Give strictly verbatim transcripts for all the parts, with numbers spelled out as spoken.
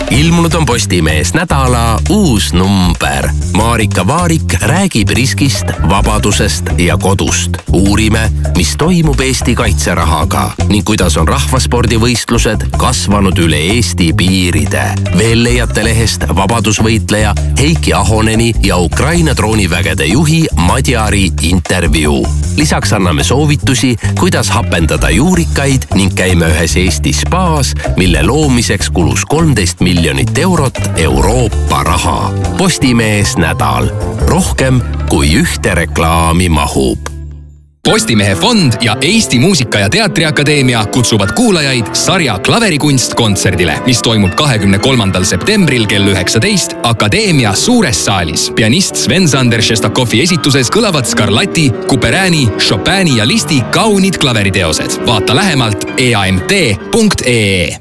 ilmunud on Postimees nädala uus number. Marika Vaarik räägib riskist, vabadusest ja kodust. Uurime, mis toimub Eesti kaitserahaga ning kuidas on rahvaspordivõistlused kasvanud üle Eesti piiride. Veel leiate lehest vabadusvõitleja Heiki Ahoneni ja Ukraina droonivägede juhi Madjari intervjuu. Lisaks anname soovitusi, kuidas hapendada juurikaid ning käime ühes Eesti spaas, mille loomiseks kulus kolmteist miljonit eurot Euroopa raha. Postimees nädal. Rohkem kui ühte reklaami mahub. Postimehe fond ja Eesti Muusika- ja Teatriakadeemia kutsuvad kuulajaid sarja Klaverikunst kontserdile, mis toimub kahekümne kolmandal septembril kell üheksateist Akadeemia suures saalis. Pianist Sven-Sander Šestakovi esituses kõlavad Scarlatti, Couperini, Chopini ja Listi kaunid klaveriteosed. Vaata lähemalt e a m t punkt e e.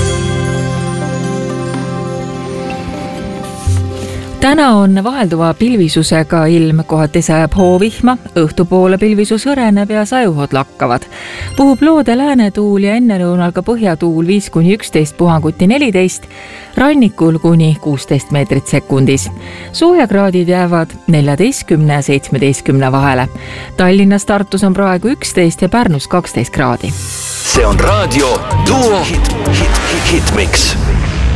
Täna on vahelduva pilvisusega ilm, kohati sajab hoovihma, õhtupoole pilvisus hõreneb ja sajuhod lakkavad. Puhub loode läänetuul ja ennelõunal ka põhjatuul viis kuni üksteist, puhanguti neliteist, rannikul kuni kuusteist meetrit sekundis. Soojakraadid jäävad neljateistkümne ja seitsmeteistkümne vahele. Tallinnas, Tartus on praegu üksteist ja Pärnus kaksteist kraadi. See on raadio Duo Hit, hit, hit, Hitmix.